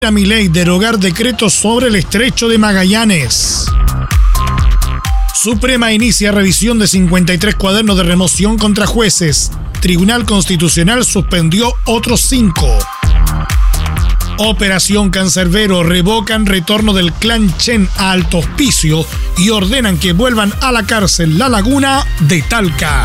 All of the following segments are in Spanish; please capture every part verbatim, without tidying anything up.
a Milei derogar decretos sobre el Estrecho de Magallanes. Suprema inicia revisión de cincuenta y tres cuadernos de remoción contra jueces. Tribunal Constitucional suspendió otros cinco. Operación Cancerbero, revocan retorno del clan Chen a Alto Hospicio y ordenan que vuelvan a la cárcel La Laguna de Talca.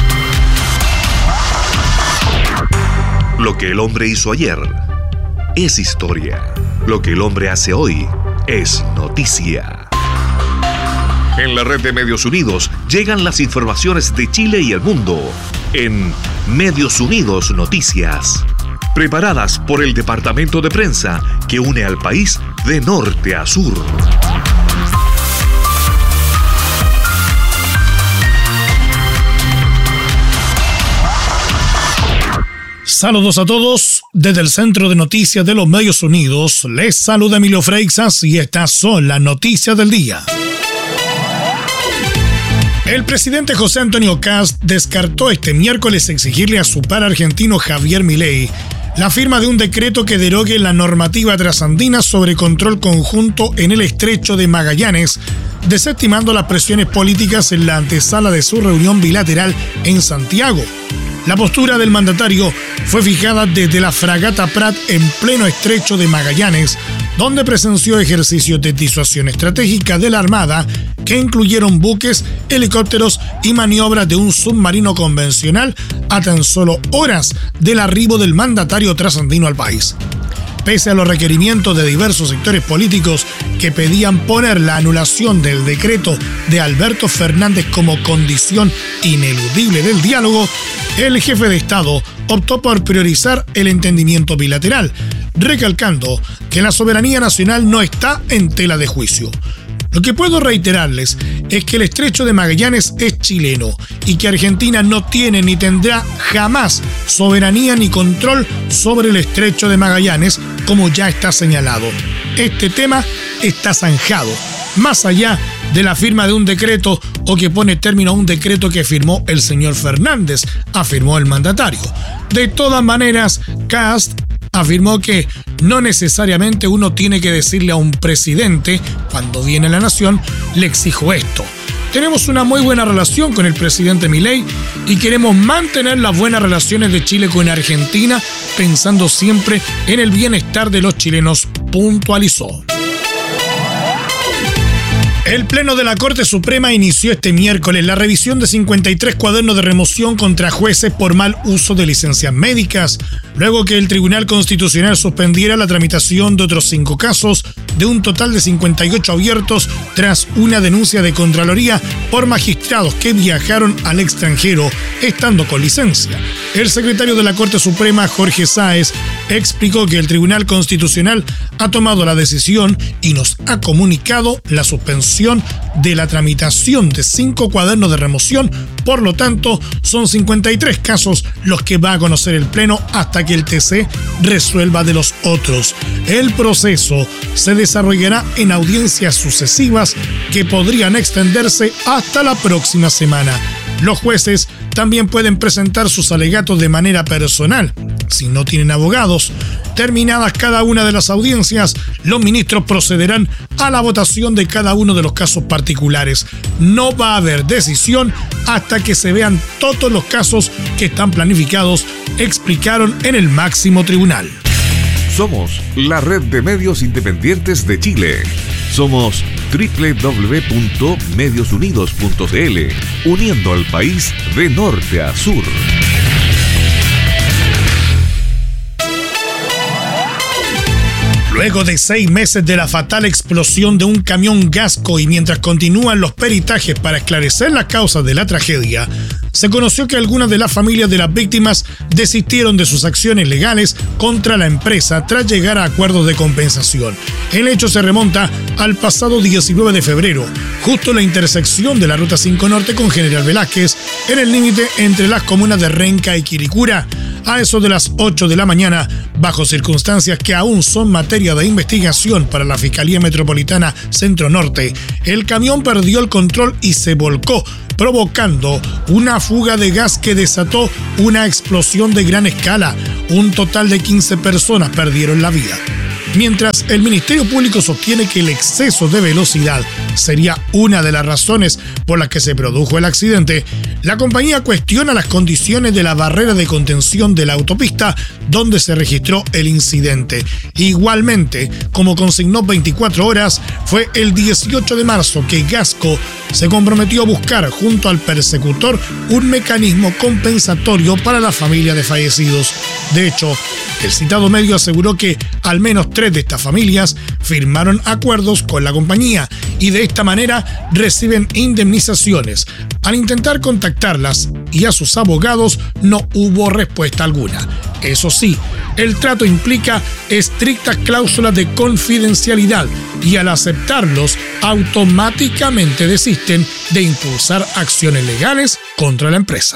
Lo que el hombre hizo ayer es historia. Lo que el hombre hace hoy es noticia. En la red de Medios Unidos llegan las informaciones de Chile y el mundo en Medios Unidos Noticias, preparadas por el departamento de prensa que une al país de norte a sur. Saludos a todos. Desde el Centro de Noticias de los Medios Unidos, les saluda Emilio Freixas y estas son las noticias del día. El presidente José Antonio Kast descartó este miércoles exigirle a su par argentino Javier Milei la firma de un decreto que derogue la normativa trasandina sobre control conjunto en el Estrecho de Magallanes, desestimando las presiones políticas en la antesala de su reunión bilateral en Santiago. La postura del mandatario fue fijada desde la fragata Prat en pleno Estrecho de Magallanes, donde presenció ejercicios de disuasión estratégica de la Armada que incluyeron buques, helicópteros y maniobras de un submarino convencional a tan solo horas del arribo del mandatario trasandino al país. Pese a los requerimientos de diversos sectores políticos que pedían poner la anulación del decreto de Alberto Fernández como condición ineludible del diálogo, el jefe de Estado optó por priorizar el entendimiento bilateral, recalcando que la soberanía nacional no está en tela de juicio. Lo que puedo reiterarles es que el Estrecho de Magallanes es chileno y que Argentina no tiene ni tendrá jamás soberanía ni control sobre el Estrecho de Magallanes, como ya está señalado. Este tema está zanjado, más allá de la firma de un decreto o que pone término a un decreto que firmó el señor Fernández, afirmó el mandatario. De todas maneras, Kast afirmó que no necesariamente uno tiene que decirle a un presidente, cuando viene a la nación, le exijo esto. Tenemos una muy buena relación con el presidente Milei y queremos mantener las buenas relaciones de Chile con Argentina, pensando siempre en el bienestar de los chilenos, puntualizó. El Pleno de la Corte Suprema inició este miércoles la revisión de cincuenta y tres cuadernos de remoción contra jueces por mal uso de licencias médicas, luego que el Tribunal Constitucional suspendiera la tramitación de otros cinco casos, de un total de cincuenta y ocho abiertos tras una denuncia de Contraloría por magistrados que viajaron al extranjero estando con licencia. El secretario de la Corte Suprema, Jorge Sáez, explicó que el Tribunal Constitucional ha tomado la decisión y nos ha comunicado la suspensión de la tramitación de cinco cuadernos de remoción. Por lo tanto, son cincuenta y tres casos los que va a conocer el Pleno hasta que el T C resuelva de los otros. El proceso se desarrollará en audiencias sucesivas que podrían extenderse hasta la próxima semana. Los jueces también pueden presentar sus alegatos de manera personal. Si no tienen abogados, terminadas cada una de las audiencias, los ministros procederán a la votación de cada uno de los casos particulares. No va a haber decisión hasta que se vean todos los casos que están planificados, explicaron en el máximo tribunal. Somos la red de medios independientes de Chile. Somos doble u doble u doble u punto medios unidos punto c l, uniendo al país de norte a sur. Luego de seis meses de la fatal explosión de un camión Gasco y mientras continúan los peritajes para esclarecer las causas de la tragedia, se conoció que algunas de las familias de las víctimas desistieron de sus acciones legales contra la empresa tras llegar a acuerdos de compensación. El hecho se remonta al pasado diecinueve de febrero, justo en la intersección de la Ruta cinco Norte con General Velázquez, en el límite entre las comunas de Renca y Quiricura. A eso de las ocho de la mañana, bajo circunstancias que aún son materia de investigación para la Fiscalía Metropolitana Centro Norte, el camión perdió el control y se volcó, provocando una fuga de gas que desató una explosión de gran escala. Un total de quince personas perdieron la vida. Mientras el Ministerio Público sostiene que el exceso de velocidad sería una de las razones por las que se produjo el accidente, la compañía cuestiona las condiciones de la barrera de contención de la autopista donde se registró el incidente. Igualmente, como consignó veinticuatro horas, fue el dieciocho de marzo que Gasco se comprometió a buscar junto al persecutor un mecanismo compensatorio para la familia de fallecidos. De hecho, el citado medio aseguró que al menos tres de estas familias firmaron acuerdos con la compañía y de esta manera reciben indemnizaciones. Al intentar contactarlas y a sus abogados no hubo respuesta alguna. Eso sí, el trato implica estrictas cláusulas de confidencialidad y al aceptarlos automáticamente desisten de impulsar acciones legales contra la empresa.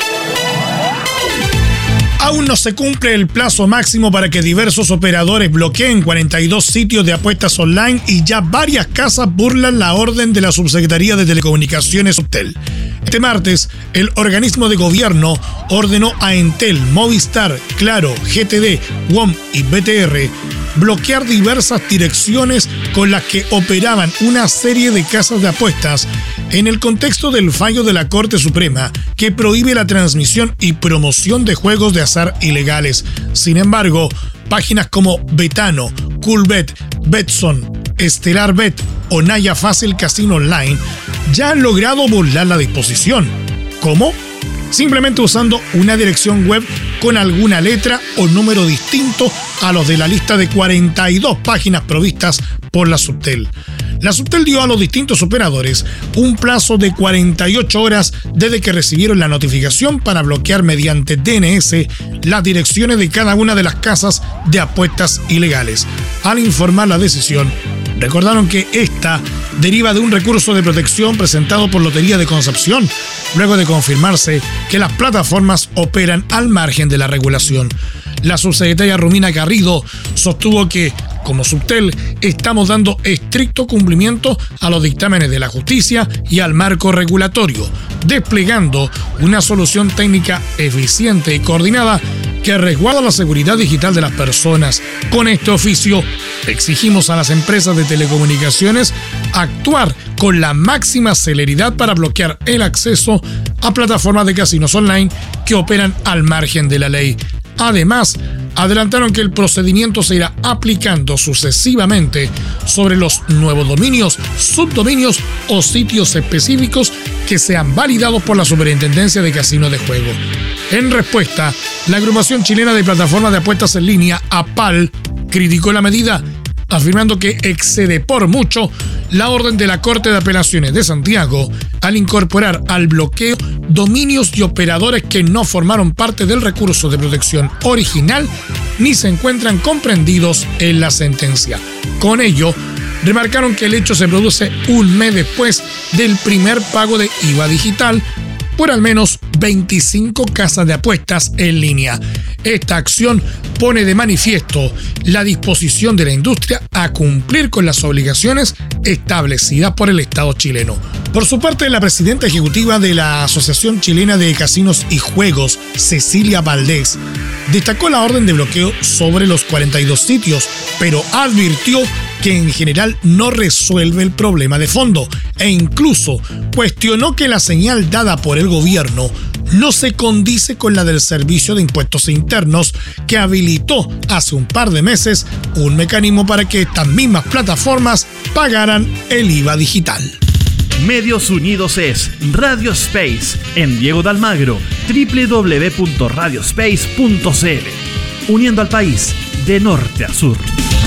Aún no se cumple el plazo máximo para que diversos operadores bloqueen cuarenta y dos sitios de apuestas online y ya varias casas burlan la orden de la Subsecretaría de Telecomunicaciones Subtel. Este martes, el organismo de gobierno ordenó a Entel, Movistar, Claro, G T D, W O M y B T R bloquear diversas direcciones con las que operaban una serie de casas de apuestas en el contexto del fallo de la Corte Suprema que prohíbe la transmisión y promoción de juegos de azar ilegales. Sin embargo, páginas como Betano, Coolbet, Betson, Estelar Bet o Naya Fácil Casino Online ya han logrado burlar la disposición. ¿Cómo? Simplemente usando una dirección web con alguna letra o número distinto a los de la lista de cuarenta y dos páginas provistas por la Subtel. La Subtel dio a los distintos operadores un plazo de cuarenta y ocho horas desde que recibieron la notificación para bloquear mediante D N S las direcciones de cada una de las casas de apuestas ilegales. Al informar la decisión, recordaron que esta deriva de un recurso de protección presentado por Lotería de Concepción, luego de confirmarse que las plataformas operan al margen de la regulación. La subsecretaria Romina Garrido sostuvo que, como Subtel, estamos dando estricto cumplimiento a los dictámenes de la justicia y al marco regulatorio, desplegando una solución técnica eficiente y coordinada que resguarda la seguridad digital de las personas. Con este oficio, exigimos a las empresas de telecomunicaciones actuar con la máxima celeridad para bloquear el acceso a plataformas de casinos online que operan al margen de la ley. Además, adelantaron que el procedimiento se irá aplicando sucesivamente sobre los nuevos dominios, subdominios o sitios específicos que sean validados por la Superintendencia de Casinos de Juego. En respuesta, la agrupación chilena de plataformas de apuestas en línea, APAL, criticó la medida, afirmando que excede por mucho la orden de la Corte de Apelaciones de Santiago al incorporar al bloqueo dominios y operadores que no formaron parte del recurso de protección original ni se encuentran comprendidos en la sentencia. Con ello, remarcaron que el hecho se produce un mes después del primer pago de I V A digital por al menos veinticinco casas de apuestas en línea. Esta acción pone de manifiesto la disposición de la industria a cumplir con las obligaciones establecidas por el Estado chileno. Por su parte, la presidenta ejecutiva de la Asociación Chilena de Casinos y Juegos, Cecilia Valdés, destacó la orden de bloqueo sobre los cuarenta y dos sitios, pero advirtió que en general no resuelve el problema de fondo e incluso cuestionó que la señal dada por el gobierno no se condice con la del Servicio de Impuestos Internos, que habilitó hace un par de meses un mecanismo para que estas mismas plataformas pagaran el I V A digital. Medios Unidos es Radio Space en Diego de Almagro, doble u doble u doble u punto radio space punto c l, uniendo al país de norte a sur.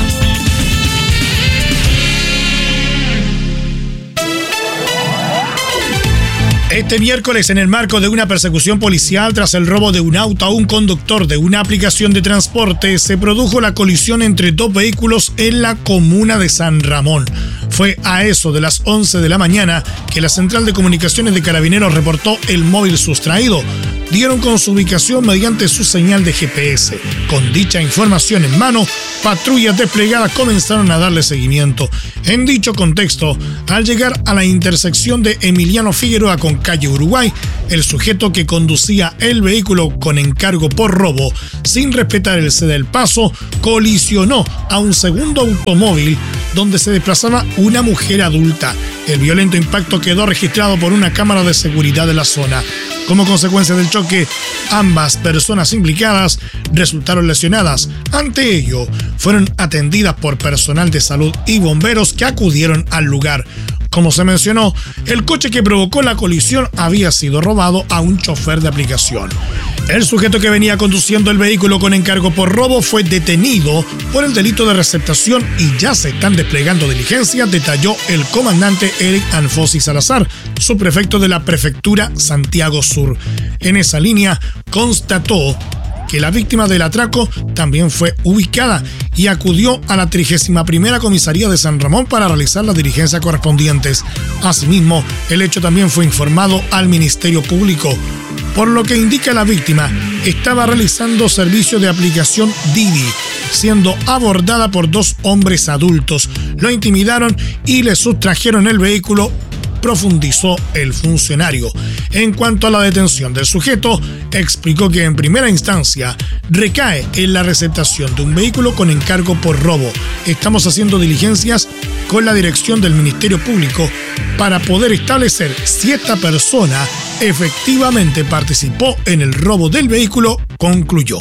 Este miércoles, en el marco de una persecución policial tras el robo de un auto a un conductor de una aplicación de transporte, se produjo la colisión entre dos vehículos en la comuna de San Ramón. Fue a eso de las once de la mañana que la Central de Comunicaciones de Carabineros reportó el móvil sustraído. Dieron con su ubicación mediante su señal de G P S. Con dicha información en mano, patrullas desplegadas comenzaron a darle seguimiento. En dicho contexto, al llegar a la intersección de Emiliano Figueroa con calle Uruguay, el sujeto que conducía el vehículo con encargo por robo, sin respetar el cede del paso, colisionó a un segundo automóvil donde se desplazaba una mujer adulta. El violento impacto quedó registrado por una cámara de seguridad de la zona. Como consecuencia del choque, ambas personas implicadas resultaron lesionadas. Ante ello, fueron atendidas por personal de salud y bomberos que acudieron al lugar. Como se mencionó, el coche que provocó la colisión había sido robado a un chofer de aplicación. El sujeto que venía conduciendo el vehículo con encargo por robo fue detenido por el delito de receptación y ya se están desplegando diligencias, detalló el comandante Eric Anfosi Salazar, subprefecto de la prefectura Santiago Sur. En esa línea constató que la víctima del atraco también fue ubicada y acudió a la trigésima primera Comisaría de San Ramón para realizar las diligencias correspondientes. Asimismo, el hecho también fue informado al Ministerio Público. Por lo que indica la víctima, estaba realizando servicio de aplicación Didi, siendo abordada por dos hombres adultos. Lo intimidaron y le sustrajeron el vehículo, profundizó el funcionario. En cuanto a la detención del sujeto, explicó que en primera instancia recae en la receptación de un vehículo con encargo por robo. Estamos haciendo diligencias con la dirección del Ministerio Público para poder establecer si esta persona efectivamente participó en el robo del vehículo, concluyó.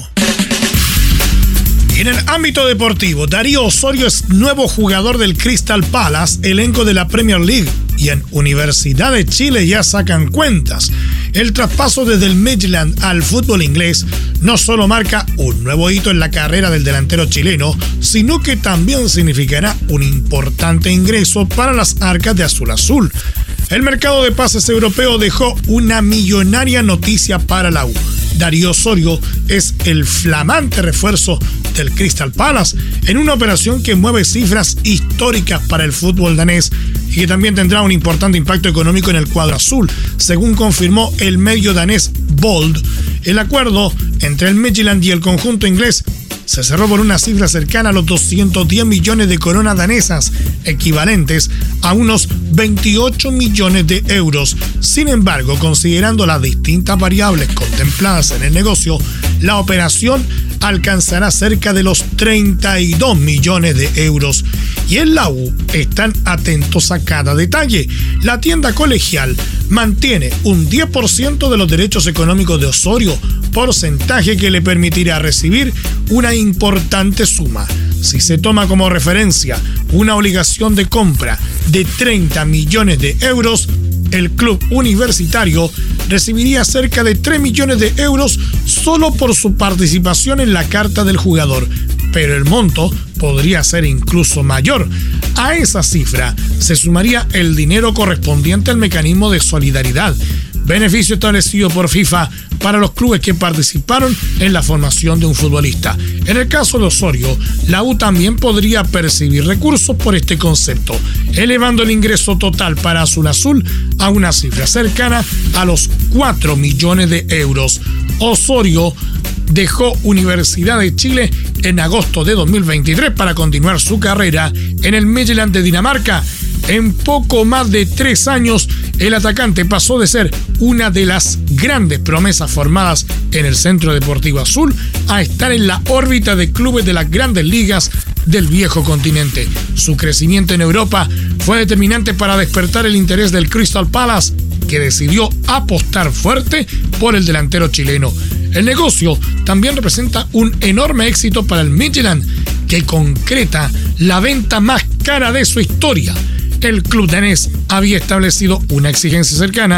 En el ámbito deportivo, Darío Osorio es nuevo jugador del Crystal Palace, elenco de la Premier League, y en Universidad de Chile ya sacan cuentas. El traspaso desde el Midland al fútbol inglés no solo marca un nuevo hito en la carrera del delantero chileno, sino que también significará un importante ingreso para las arcas de Azul Azul. El mercado de pases europeo dejó una millonaria noticia para la U. Darío Osorio es el flamante refuerzo del Crystal Palace en una operación que mueve cifras históricas para el fútbol danés y que también tendrá un importante impacto económico en el cuadro azul, según confirmó el medio danés Bold. El acuerdo entre el Midtjylland y el conjunto inglés se cerró por una cifra cercana a los doscientos diez millones de coronas danesas, equivalentes a unos veintiocho millones de euros. Sin embargo, considerando las distintas variables contempladas en el negocio, la operación alcanzará cerca de los treinta y dos millones de euros. Y en la U están atentos a cada detalle. La tienda colegial mantiene un diez por ciento de los derechos económicos de Osorio, porcentaje que le permitirá recibir una importante suma. Si se toma como referencia una obligación de compra de treinta millones de euros, el club universitario recibiría cerca de tres millones de euros solo por su participación en la carta del jugador, pero el monto podría ser incluso mayor. A esa cifra se sumaría el dinero correspondiente al mecanismo de solidaridad, beneficio establecido por FIFA para los clubes que participaron en la formación de un futbolista. En el caso de Osorio, la U también podría percibir recursos por este concepto, elevando el ingreso total para Azul Azul a una cifra cercana a los cuatro millones de euros. Osorio dejó Universidad de Chile en agosto de dos mil veintitrés para continuar su carrera en el Midtjylland de Dinamarca. En poco más de tres años, el atacante pasó de ser una de las grandes promesas formadas en el Centro Deportivo Azul a estar en la órbita de clubes de las grandes ligas del viejo continente. Su crecimiento en Europa fue determinante para despertar el interés del Crystal Palace, que decidió apostar fuerte por el delantero chileno. El negocio también representa un enorme éxito para el Midtjylland, que concreta la venta más cara de su historia. El club danés había establecido una exigencia cercana